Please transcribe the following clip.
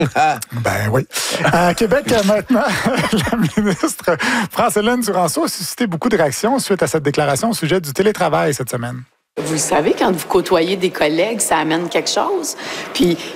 Ben oui. À Québec, maintenant, la ministre France-Hélène Duranceau a suscité beaucoup de réactions suite à cette déclaration au sujet du télétravail cette semaine. Vous le savez, quand vous côtoyez des collègues, ça amène quelque chose. Puis